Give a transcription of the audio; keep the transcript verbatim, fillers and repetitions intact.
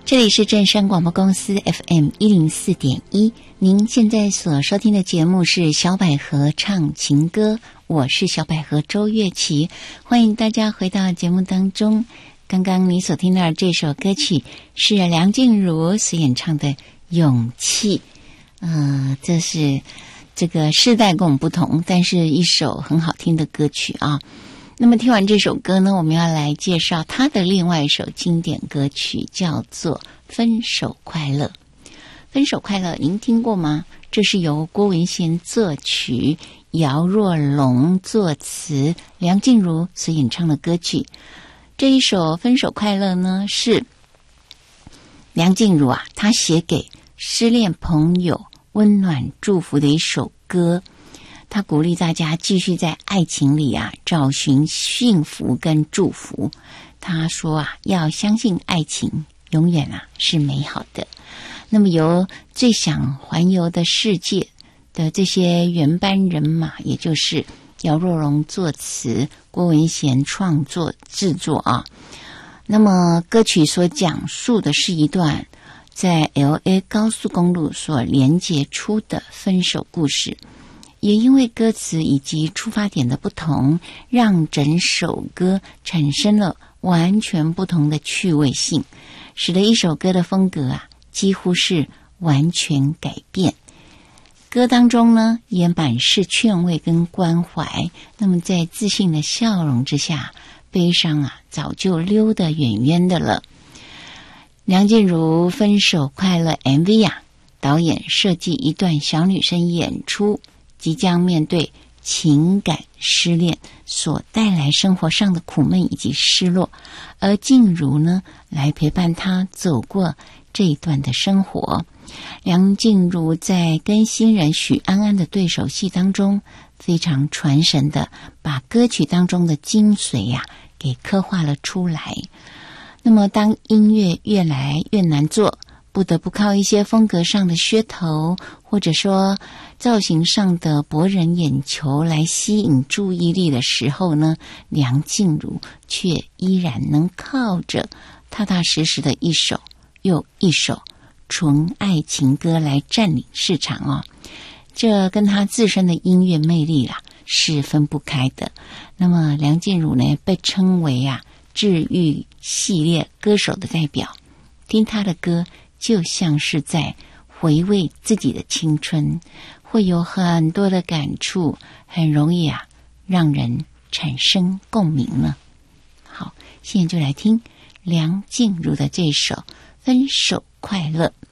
这里是正声广播公司 F M 一零四点一，您现在所收听的节目是小百合唱情歌，我是小百合周月琪，欢迎大家回到节目当中。刚刚你所听到的这首歌曲是梁静茹所演唱的《勇气》，呃，这是这个世代跟我们不同，但是一首很好听的歌曲啊。那么听完这首歌呢，我们要来介绍他的另外一首经典歌曲，叫做《分手快乐》。分手快乐您听过吗？这是由郭文贤作曲，姚若龙作词，梁静茹所演唱的歌曲。这一首《分手快乐》呢，是梁静茹啊，她写给失恋朋友温暖祝福的一首歌。他鼓励大家继续在爱情里啊找寻幸福跟祝福。他说啊，要相信爱情永远啊是美好的。那么由最想环游的世界的这些原班人马，也就是姚若龙作词，郭文贤创作制作啊。那么歌曲所讲述的是一段在 L A 高速公路所连结出的分手故事。也因为歌词以及出发点的不同，让整首歌产生了完全不同的趣味性，使得一首歌的风格啊几乎是完全改变。歌当中呢也满是劝慰跟关怀，那么在自信的笑容之下，悲伤啊早就溜得远远的了。梁静茹《分手快乐》M V 啊，导演设计一段小女生演出即将面对情感失恋所带来生活上的苦闷以及失落，而静茹呢来陪伴她走过这一段的生活。梁静茹在跟新人许安安的对手戏当中，非常传神的把歌曲当中的精髓呀、啊、给刻画了出来。那么当音乐越来越难做，不得不靠一些风格上的噱头，或者说造型上的博人眼球来吸引注意力的时候呢，梁静茹却依然能靠着踏踏实实的一首又一首纯爱情歌来占领市场哦。这跟她自身的音乐魅力啦是分不开的。那么梁静茹呢，被称为啊治愈系列歌手的代表，听她的歌就像是在回味自己的青春，会有很多的感触，很容易啊让人产生共鸣了。好，现在就来听梁静茹的这首《分手快乐》。